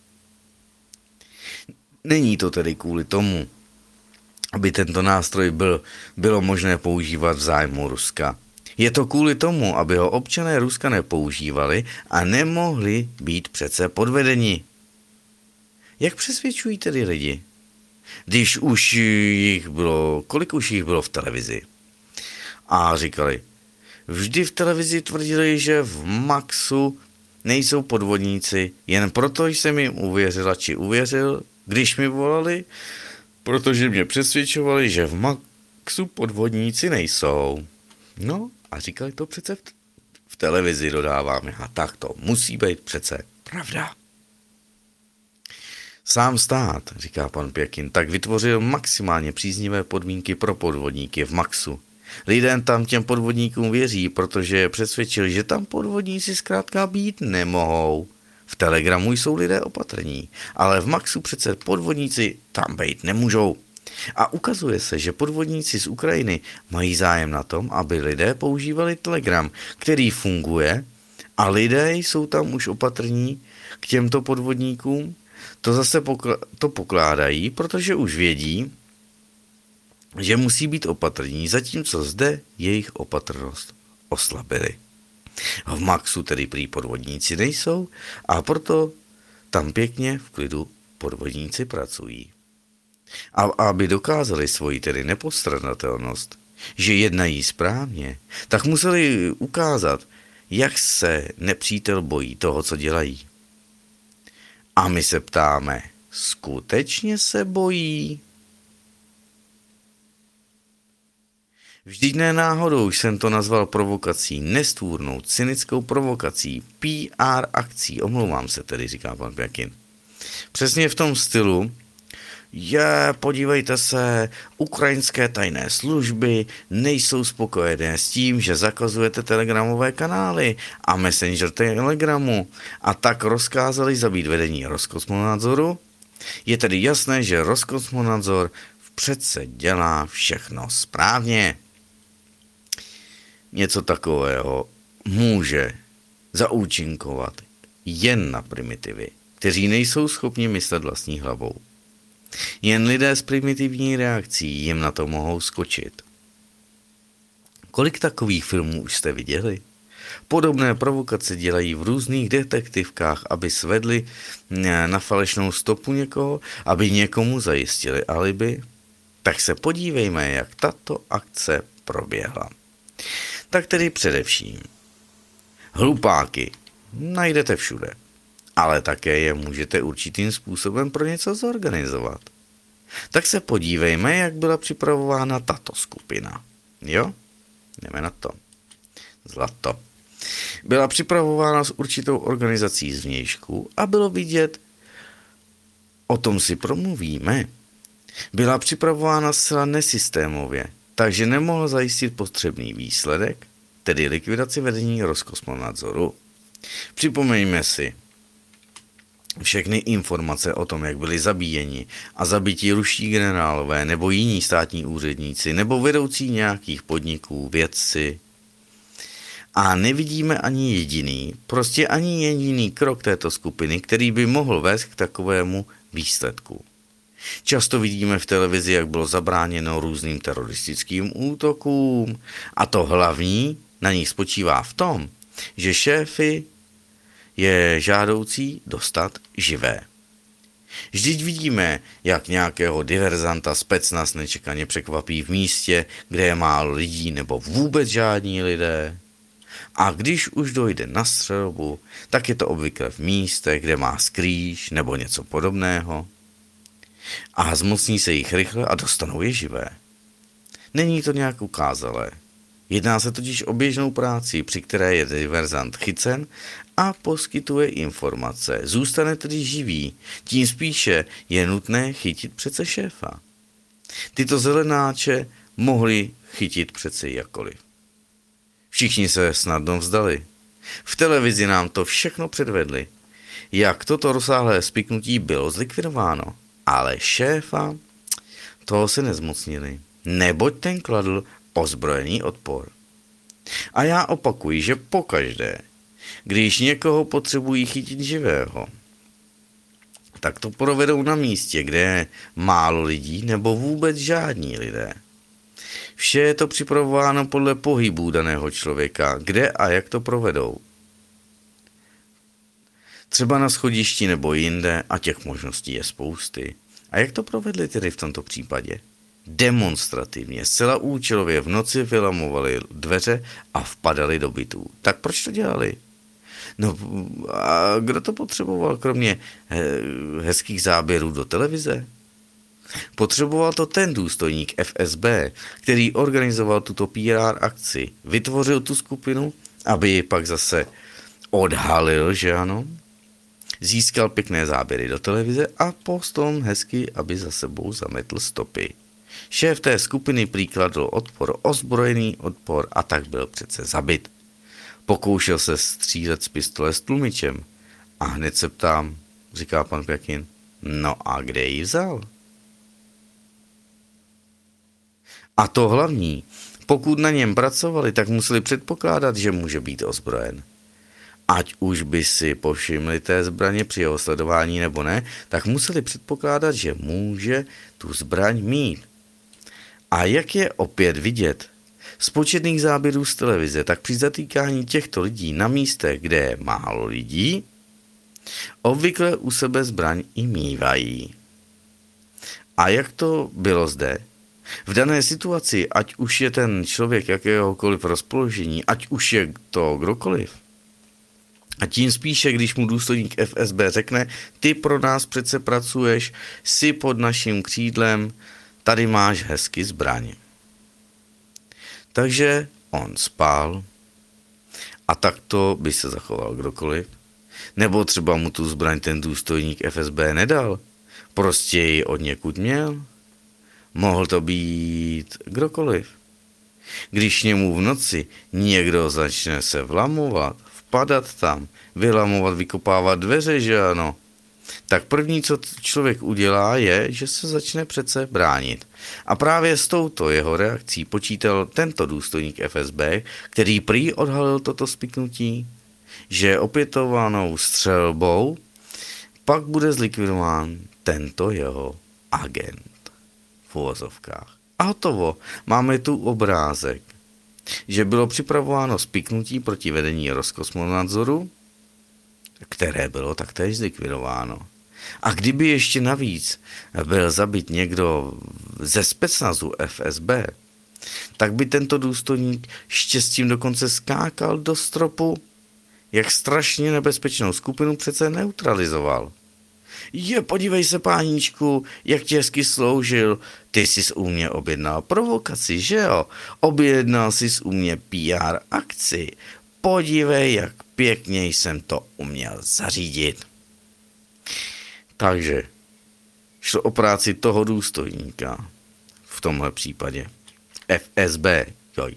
Není to tedy kvůli tomu, aby tento nástroj bylo možné používat v zájmu Ruska. Je to kvůli tomu, aby ho občané Ruska nepoužívali a nemohli být přece podvedeni. Jak přesvědčují tedy lidi? Když už jich bylo, kolik už jich bylo v televizi? A říkali, vždy v televizi tvrdili, že v Maxu nejsou podvodníci, jen proto jsem jim uvěřila či uvěřil, když mi volali, protože mě přesvědčovali, že v Maxu podvodníci nejsou. No a říkali to přece v televizi, dodáváme. A tak to musí být přece pravda. Sám stát, říká pan Pěkin, tak vytvořil maximálně příznivé podmínky pro podvodníky v Maxu. Lidé tam těm podvodníkům věří, protože je přesvědčil, že tam podvodníci zkrátka být nemohou. V Telegramu jsou lidé opatrní, ale v Maxu přece podvodníci tam být nemůžou. A ukazuje se, že podvodníci z Ukrajiny mají zájem na tom, aby lidé používali Telegram, který funguje, a lidé jsou tam už opatrní k těmto podvodníkům. To zase to pokládají, protože už vědí, že musí být opatrní, zatímco zde jejich opatrnost oslabili. V Maxu tedy prý podvodníci nejsou a proto tam pěkně v klidu podvodníci pracují. A aby dokázali svoji tedy nepostradatelnost, že jednají správně, tak museli ukázat, jak se nepřítel bojí toho, co dělají. A my se ptáme, skutečně se bojí? Vždyť ne náhodou jsem to nazval provokací, nestvůrnou, cynickou provokací, PR akcí, omlouvám se tedy, říká pan Pěkin. Přesně v tom stylu, podívejte se, ukrajinské tajné služby nejsou spokojené s tím, že zakazujete telegramové kanály a messenger Telegramu a tak rozkázali zabít vedení Roskosmonadzoru. Je tedy jasné, že Roskosmonadzor přece dělá všechno správně. Něco takového může zaúčinkovat jen na primitivy, kteří nejsou schopni myslet vlastní hlavou. Jen lidé s primitivní reakcí jim na to mohou skočit. Kolik takových filmů už jste viděli? Podobné provokace dělají v různých detektivkách, aby svedli na falešnou stopu někoho, aby někomu zajistili alibi. Tak se podívejme, jak tato akce proběhla. Tak tedy především. Hlupáky najdete všude, ale také je můžete určitým způsobem pro něco zorganizovat. Tak se podívejme, jak byla připravována tato skupina. Jo? Jdeme na to. Zlato. Byla připravována s určitou organizací zvnějšku a bylo vidět, o tom si promluvíme. Byla připravována zcela nesystémově, takže nemohla zajistit potřebný výsledek, tedy likvidaci vedení Roskosmonadzoru. Připomeňme si všechny informace o tom, jak byli zabíjeni a zabití ruští generálové nebo jiní státní úředníci nebo vedoucí nějakých podniků, vědci. A nevidíme ani jediný, prostě ani jediný krok této skupiny, který by mohl vést k takovému výsledku. Často vidíme v televizi, jak bylo zabráněno různým teroristickým útokům a to hlavní na nich spočívá v tom, že šéfy je žádoucí dostat živé. Vždyť vidíme, jak nějakého diverzanta specnaz nečekaně překvapí v místě, kde je málo lidí nebo vůbec žádní lidé. A když už dojde na střelbu, tak je to obvykle v místech, kde má skrýš nebo něco podobného. A zmocní se jich rychle a dostanou je živé. Není to nějak ukázalé. Jedná se totiž o běžnou práci, při které je diverzant chycen a poskytuje informace. Zůstane tedy živý, tím spíše je nutné chytit přece šéfa. Tyto zelenáče mohli chytit přece jakkoliv. Všichni se snadno vzdali. V televizi nám to všechno předvedli. Jak toto rozsáhlé spiknutí bylo zlikvidováno. Ale šéfa, toho se nezmocnili, neboť ten kladl ozbrojený odpor. A já opakuji, že pokaždé, když někoho potřebují chytit živého, tak to provedou na místě, kde je málo lidí nebo vůbec žádní lidé. Vše je to připravováno podle pohybů daného člověka, kde a jak to provedou. Třeba na schodišti nebo jinde a těch možností je spousty. A jak to provedli tedy v tomto případě? Demonstrativně, zcela účelově v noci vylamovali dveře a vpadali do bytů. Tak proč to dělali? No a kdo to potřeboval, kromě hezkých záběrů do televize? Potřeboval to ten důstojník FSB, který organizoval tuto PR akci. Vytvořil tu skupinu, aby ji pak zase odhalil, že ano? Získal pěkné záběry do televize a postom hezky, aby za sebou zametl stopy. Šéf té skupiny prikladl odpor, ozbrojený odpor a tak byl přece zabit. Pokoušel se střílet z pistole s tlumičem a hned se ptám, říká pan Pěkin, no a kde ji vzal? A to hlavní, pokud na něm pracovali, tak museli předpokládat, že může být ozbrojen. Ať už by si povšimli té zbraně při jeho sledování nebo ne, tak museli předpokládat, že může tu zbraň mít. A jak je opět vidět z početných záběrů z televize, tak při zatýkání těchto lidí na místech, kde je málo lidí, obvykle u sebe zbraň i mívají. A jak to bylo zde? V dané situaci, ať už je ten člověk jakéhokoliv rozpoložení, ať už je to kdokoliv, a tím spíše, když mu důstojník FSB řekne, ty pro nás přece pracuješ, jsi pod naším křídlem, tady máš hezky zbraň. Takže on spál a takto by se zachoval kdokoliv. Nebo třeba mu tu zbraň ten důstojník FSB nedal, prostě ji od někud měl. Mohl to být kdokoliv. Když němu v noci někdo začne se vlamovat, vpadat tam, vylamovat, vykopávat dveře, že ano, tak první, co člověk udělá, je, že se začne přece bránit. A právě s touto jeho reakcí počítal tento důstojník FSB, který prý odhalil toto spiknutí, že opětovanou střelbou pak bude zlikvidován tento jeho agent v uvozovkách. A hotovo, máme tu obrázek, že bylo připravováno spiknutí proti vedení Roskosmonadzoru, které bylo taktéž zlikvidováno. A kdyby ještě navíc byl zabit někdo ze specnazu FSB, tak by tento důstojník štěstím dokonce skákal do stropu, jak strašně nebezpečnou skupinu přece neutralizoval. Podívej se, páníčku, jak tě hezky sloužil, ty jsi u mě objednal provokaci, že jo? Objednal jsi u mě PR akci. Podívej, jak pěkně jsem to uměl zařídit. Takže šlo o práci toho důstojníka, v tomhle případě FSB, joj.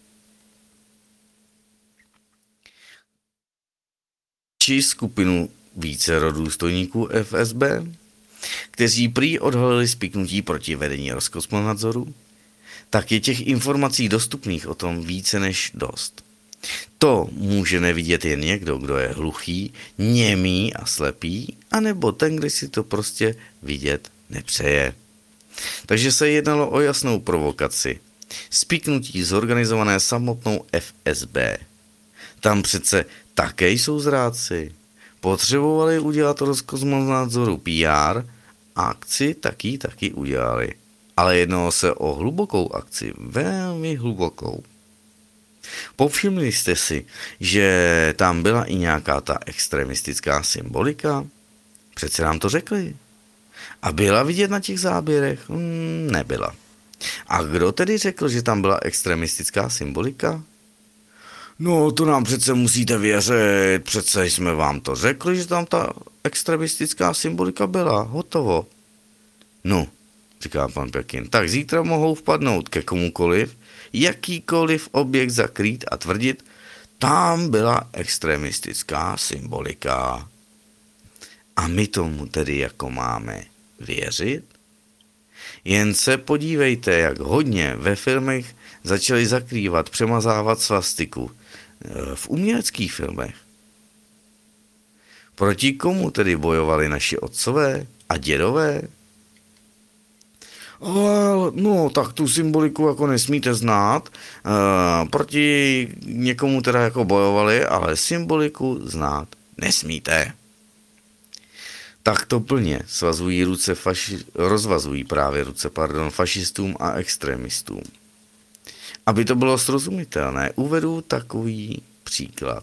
Či skupinu vícero důstojníků FSB, kteří prý odhalili spiknutí proti vedení Roskosmonadzoru, tak je těch informací dostupných o tom více než dost. To může nevidět jen někdo, kdo je hluchý, němý a slepý, anebo ten, kdo si to prostě vidět nepřeje. Takže se jednalo o jasnou provokaci. Spiknutí zorganizované samotnou FSB. Tam přece také jsou zrádci. Potřebovali udělat Roskosmonádzoru PR, akci taky udělali. Ale jednalo se o hlubokou akci, velmi hlubokou. Povšimli jste si, že tam byla i nějaká ta extremistická symbolika? Přece nám to řekli. A byla vidět na těch záběrech? Nebyla. A kdo tedy řekl, že tam byla extremistická symbolika? No, to nám přece musíte věřit, přece jsme vám to řekli, že tam ta extremistická symbolika byla, hotovo. No, říká pan Pekin, tak zítra mohou vpadnout ke komukoliv, jakýkoliv objekt zakrýt a tvrdit, tam byla extremistická symbolika. A my tomu tedy jako máme věřit? Jen se podívejte, jak hodně ve filmech začali zakrývat, přemazávat svastiku. V uměleckých filmech. Proti komu tedy bojovali naši otcové a dědové? No, tak tu symboliku jako nesmíte znát. Proti někomu teda jako bojovali, ale symboliku znát nesmíte. Tak to plně rozvazují právě ruce fašistům a extremistům. Aby to bylo srozumitelné, uvedu takový příklad.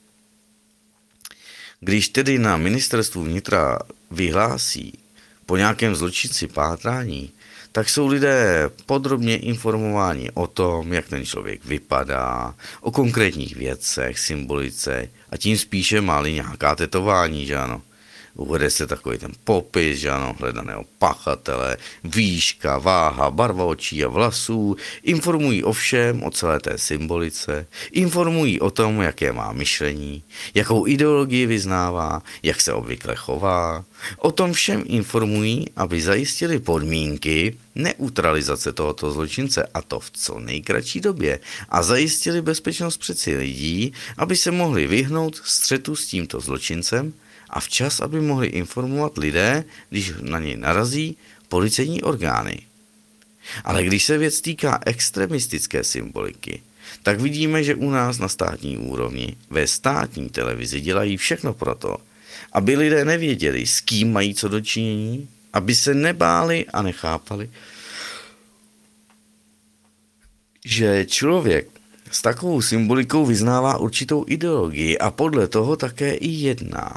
Když tedy na ministerstvu vnitra vyhlásí po nějakém zločinci pátrání, tak jsou lidé podrobně informováni o tom, jak ten člověk vypadá, o konkrétních věcech, symbolice a tím spíše má-li nějaká tetování, že ano. Uvede se takový ten popis, že ano, hledaného pachatele, výška, váha, barva očí a vlasů, informují o všem, o celé té symbolice, informují o tom, jaké má myšlení, jakou ideologii vyznává, jak se obvykle chová. O tom všem informují, aby zajistili podmínky neutralizace tohoto zločince, a to v co nejkratší době, a zajistili bezpečnost přeci lidí, aby se mohli vyhnout střetu s tímto zločincem, a včas, aby mohli informovat lidé, když na něj narazí policejní orgány. Ale když se věc týká extremistické symboliky, tak vidíme, že u nás na státní úrovni ve státní televizi dělají všechno proto, aby lidé nevěděli, s kým mají co dočinění, aby se nebáli a nechápali, že člověk s takovou symbolikou vyznává určitou ideologii a podle toho také i jedná.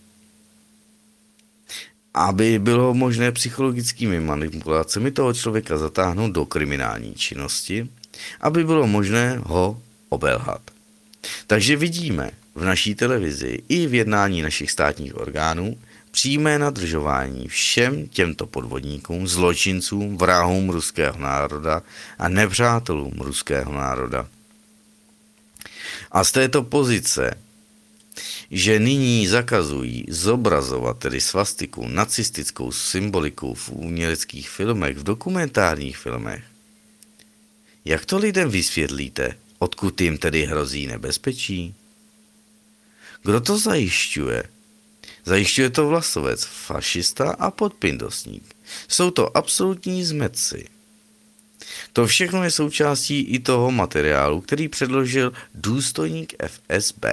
Aby bylo možné psychologickými manipulacemi toho člověka zatáhnout do kriminální činnosti, aby bylo možné ho obelhat. Takže vidíme v naší televizi i v jednání našich státních orgánů přímé nadržování všem těmto podvodníkům, zločincům, vrahům ruského národa a nepřátelům ruského národa. A z této pozice, že nyní zakazují zobrazovat tedy svastiku, nacistickou symboliku v uměleckých filmech, v dokumentárních filmech. Jak to lidem vysvětlíte, odkud jim tedy hrozí nebezpečí? Kdo to zajišťuje? Zajišťuje to vlasovec, fašista a podpindosník. Jsou to absolutní zmetci. To všechno je součástí i toho materiálu, který předložil důstojník FSB.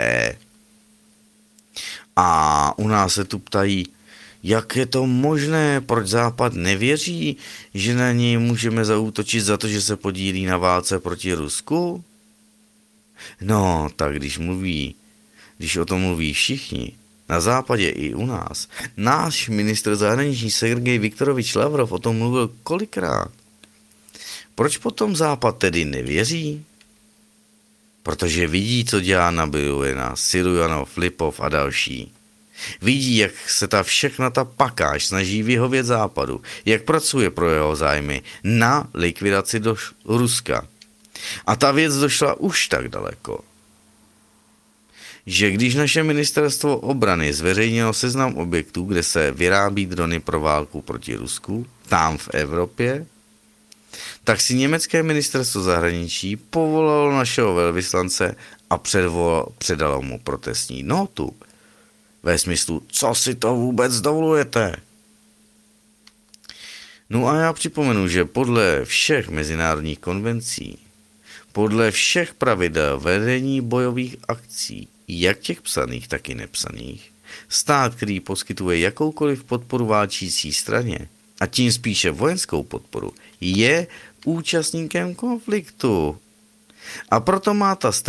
A u nás se tu ptají, jak je to možné, proč Západ nevěří, že na něj můžeme zaútočit za to, že se podílí na válce proti Rusku? No, tak když o tom mluví všichni, na Západě i u nás, náš ministr zahraničí Sergej Viktorovič Lavrov o tom mluvil kolikrát. Proč potom Západ tedy nevěří? Protože vidí, co dělá Nabíjulina, Silujanov, Lipov a další. Vidí, jak se ta všechna ta pakáž snaží vyhovět Západu, jak pracuje pro jeho zájmy na likvidaci do Ruska. A ta věc došla už tak daleko, že když naše ministerstvo obrany zveřejnilo seznam objektů, kde se vyrábí drony pro válku proti Rusku, tam v Evropě, tak si německé ministerstvo zahraničí povolalo našeho velvyslance a předalo mu protestní notu. Ve smyslu, co si to vůbec dovolujete? No a já připomenu, že podle všech mezinárodních konvencí, podle všech pravidel vedení bojových akcí, jak těch psaných, tak i nepsaných, stát, který poskytuje jakoukoliv podporu válčící straně, a tím spíše vojenskou podporu, je účastníkem konfliktu. A proto má ta strana